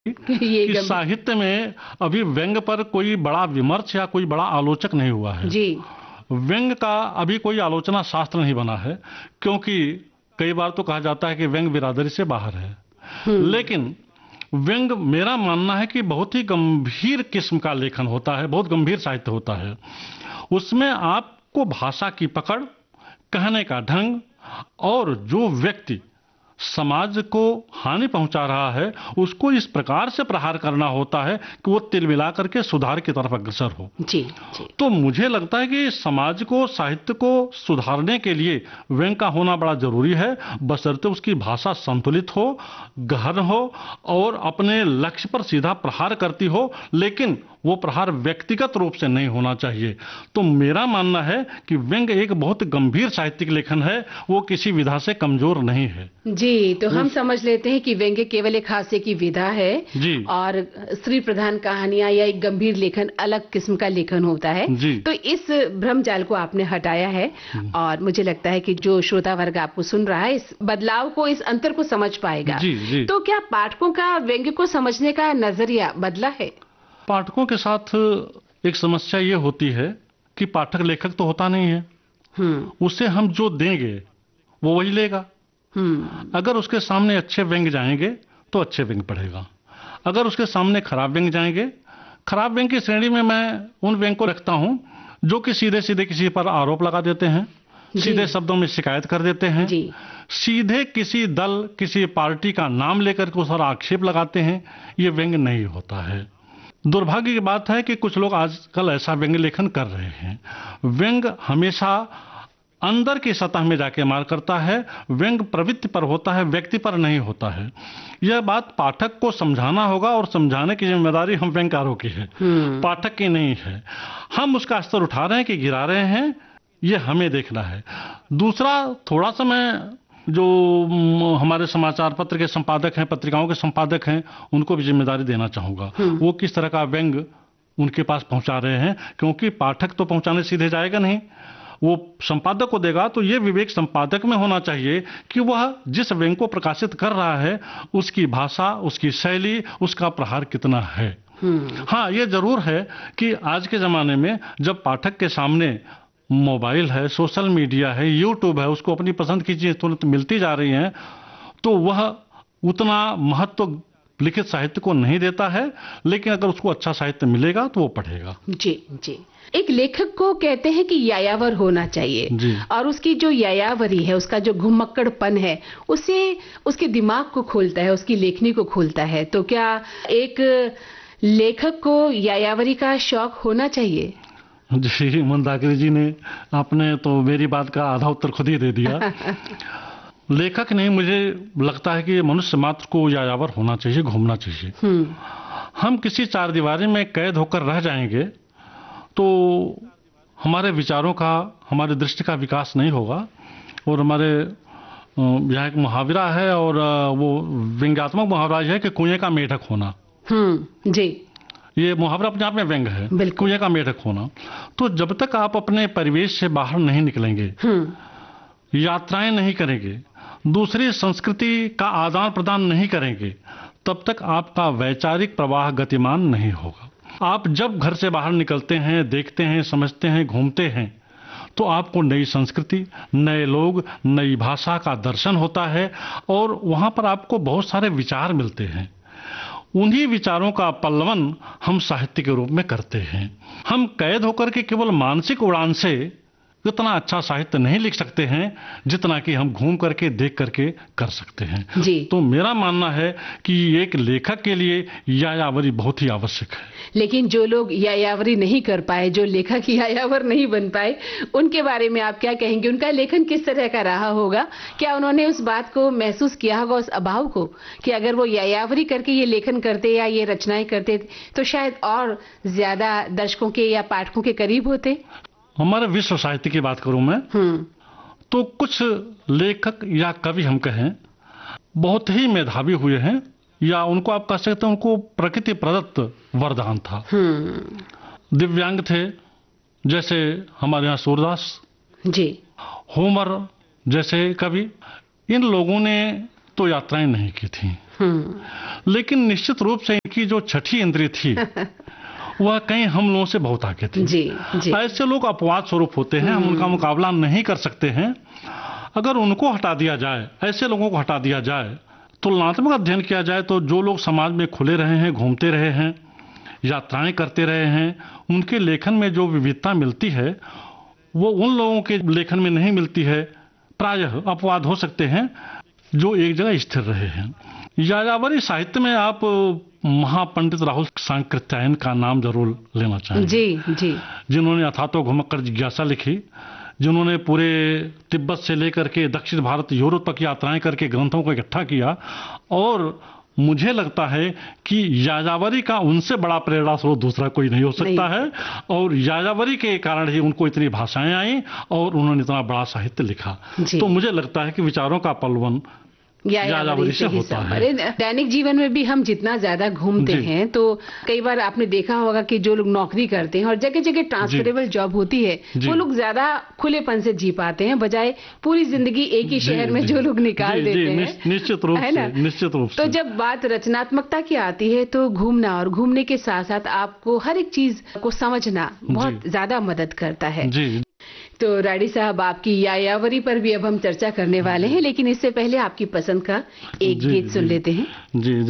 कि साहित्य में अभी व्यंग्य पर कोई बड़ा विमर्श या कोई बड़ा आलोचक नहीं हुआ है जी। व्यंग्य का अभी कोई आलोचना शास्त्र नहीं बना है, क्योंकि कई बार तो कहा जाता है कि व्यंग्य बिरादरी से बाहर है। लेकिन व्यंग्य, मेरा मानना है कि बहुत ही गंभीर किस्म का लेखन होता है, बहुत गंभीर साहित्य होता है। उसमें आपको भाषा की पकड़, कहने का ढंग, और जो व्यक्ति समाज को हानि पहुंचा रहा है उसको इस प्रकार से प्रहार करना होता है कि वो तिल मिला करके सुधार की तरफ अग्रसर हो जी। तो मुझे लगता है कि समाज को, साहित्य को सुधारने के लिए व्यंग्य का होना बड़ा जरूरी है, बशर्ते उसकी भाषा संतुलित हो, गहन हो और अपने लक्ष्य पर सीधा प्रहार करती हो, लेकिन वो प्रहार व्यक्तिगत रूप से नहीं होना चाहिए। तो मेरा मानना है कि व्यंग्य एक बहुत गंभीर साहित्यिक लेखन है, वो किसी विधा से कमजोर नहीं है जी। तो हम समझ लेते हैं कि व्यंग्य केवल एक हास्य की विधा है जी। और स्त्री प्रधान कहानियां या एक गंभीर लेखन अलग किस्म का लेखन होता है जी। तो इस भ्रमजाल को आपने हटाया है और मुझे लगता है कि जो श्रोता वर्ग आपको सुन रहा है इस बदलाव को, इस अंतर को समझ पाएगा जी। तो क्या पाठकों का व्यंग्य को समझने का नजरिया बदला है? पाठकों के साथ एक समस्या ये होती है कि पाठक लेखक तो होता नहीं है, उसे हम जो देंगे वो वही लेगा। अगर उसके सामने अच्छे व्यंग्य जाएंगे तो अच्छे व्यंग्य पढ़ेगा, अगर उसके सामने खराब व्यंग्य जाएंगे, खराब व्यंग्य की श्रेणी में मैं उन व्यंग्य को रखता हूं जो कि सीधे सीधे किसी पर आरोप लगा देते हैं, सीधे शब्दों में शिकायत कर देते हैं, सीधे किसी दल, किसी पार्टी का नाम लेकर के उस पर आक्षेप लगाते हैं। ये व्यंग्य नहीं होता है। दुर्भाग्य की बात है कि कुछ लोग आजकल ऐसा व्यंग्य लेखन कर रहे हैं। व्यंग्य हमेशा अंदर की सतह में जाके मार करता है, व्यंग्य प्रवृत्ति पर होता है, व्यक्ति पर नहीं होता है। यह बात पाठक को समझाना होगा और समझाने की जिम्मेदारी हम व्यंग्यकारों की है, पाठक की नहीं है। हम उसका स्तर उठा रहे हैं कि गिरा रहे हैं, ये हमें देखना है। दूसरा, थोड़ा सा मैं जो हमारे समाचार पत्र के संपादक हैं, पत्रिकाओं के संपादक हैं, उनको भी जिम्मेदारी देना चाहूंगा। वो किस तरह का व्यंग्य उनके पास पहुंचा रहे हैं, क्योंकि पाठक तो पहुंचाने सीधे जाएगा नहीं, वो संपादक को देगा। तो ये विवेक संपादक में होना चाहिए कि वह जिस व्यंग्य को प्रकाशित कर रहा है उसकी भाषा, उसकी शैली, उसका प्रहार कितना है। हाँ, ये जरूर है कि आज के जमाने में जब पाठक के सामने मोबाइल है, सोशल मीडिया है, यूट्यूब है, उसको अपनी पसंद की चीजें तुरंत मिलती जा रही हैं, तो वह उतना महत्व लिखित साहित्य को नहीं देता है। लेकिन अगर उसको अच्छा साहित्य मिलेगा तो वो पढ़ेगा जी जी। एक लेखक को कहते हैं कि यायावर होना चाहिए जी। और उसकी जो यायावरी है, उसका जो घुमक्कड़पन है, उसे उसके दिमाग को खोलता है, उसकी लेखनी को खोलता है। तो क्या एक लेखक को यायावरी का शौक होना चाहिए? जी, मंदाकिनी जी ने आपने तो मेरी बात का आधा उत्तर खुद ही दे दिया। लेखक नहीं, मुझे लगता है कि मनुष्य मात्र को यायावर होना चाहिए, घूमना चाहिए। हम किसी चार दीवारी में कैद होकर रह जाएंगे तो हमारे विचारों का, हमारी दृष्टि का विकास नहीं होगा। और हमारे यहाँ एक मुहावरा है, और वो व्यंग्यात्मक मुहावरा है कि कुएं का मेढक होना जी। ये मुहावरा अपने आप में व्यंग्य है, कुएं का मेढक होना। तो जब तक आप अपने परिवेश से बाहर नहीं निकलेंगे, यात्राएं नहीं करेंगे, दूसरी संस्कृति का आदान प्रदान नहीं करेंगे, तब तक आपका वैचारिक प्रवाह गतिमान नहीं होगा। आप जब घर से बाहर निकलते हैं, देखते हैं, समझते हैं, घूमते हैं, तो आपको नई संस्कृति, नए लोग, नई भाषा का दर्शन होता है और वहां पर आपको बहुत सारे विचार मिलते हैं। उन्हीं विचारों का पल्लवन हम साहित्य के रूप में करते हैं। हम कैद होकर के केवल मानसिक उड़ान से इतना अच्छा साहित्य नहीं लिख सकते हैं जितना कि हम घूम करके, देख करके कर सकते हैं जी। तो मेरा मानना है कि एक लेखक के लिए यायावरी बहुत ही आवश्यक है। लेकिन जो लोग यायावरी नहीं कर पाए, जो लेखक यायावर नहीं बन पाए, उनके बारे में आप क्या कहेंगे? उनका लेखन किस तरह का रहा होगा? क्या उन्होंने उस बात को महसूस किया होगा, उस अभाव को, कि अगर वो यायावरी करके ये लेखन करते या ये रचनाएं करते तो शायद और ज्यादा दर्शकों के या पाठकों के करीब होते? हमारे विश्व साहित्य की बात करूं मैं, तो कुछ लेखक या कवि हम कहें बहुत ही मेधावी हुए हैं, या उनको आप कह सकते हैं उनको प्रकृति प्रदत्त वरदान था। दिव्यांग थे, जैसे हमारे यहाँ सूरदास जी, होमर जैसे कवि। इन लोगों ने तो यात्राएं नहीं की थी, लेकिन निश्चित रूप से इनकी जो छठी इंद्री थी वह कहीं हम लोगों से बहुत आगे थी। जी, जी। ऐसे लोग अपवाद स्वरूप होते हैं, हम उनका मुकाबला नहीं कर सकते हैं। अगर उनको हटा दिया जाए, ऐसे लोगों को हटा दिया जाए, तुलनात्मक अध्ययन किया जाए तो जो लोग समाज में खुले रहे हैं, घूमते रहे हैं, यात्राएं करते रहे हैं, उनके लेखन में जो विविधता मिलती है वो उन लोगों के लेखन में नहीं मिलती है। प्रायः अपवाद हो सकते हैं जो एक जगह स्थिर रहे हैं। यायावरी साहित्य में आप महापंडित राहुल सांकृत्यायन का नाम जरूर लेना चाहेंगे। जी, जी। जिन्होंने अथातो घुमक्कर जिज्ञासा लिखी, जिन्होंने पूरे तिब्बत से लेकर के दक्षिण भारत, यूरोप तक यात्राएं करके ग्रंथों को इकट्ठा किया। और मुझे लगता है कि यायावरी का उनसे बड़ा प्रेरणा स्रोत दूसरा कोई नहीं हो सकता है। और यायावरी के कारण ही उनको इतनी भाषाएं आई और उन्होंने इतना बड़ा साहित्य लिखा। तो मुझे लगता है कि विचारों का पलवन यायावरी से होता है। दैनिक जीवन में भी हम जितना ज्यादा घूमते हैं तो कई बार आपने देखा होगा कि जो लोग नौकरी करते हैं और जगह जगह ट्रांसफरेबल जॉब होती है, वो लोग ज्यादा से जी पाते हैं, बजाय पूरी जिंदगी एक ही शहर में जो लोग निकाल देते हैं। निश्चित रूप से, निश्चित रूप से। तो जब बात रचनात्मकता की आती है तो घूमना और घूमने के साथ साथ आपको हर एक चीज को समझना बहुत ज्यादा मदद करता है। तो राडी साहब, आपकी यायावरी पर भी अब हम चर्चा करने वाले हैं, लेकिन इससे पहले आपकी पसंद का एक गीत सुन लेते हैं। जी।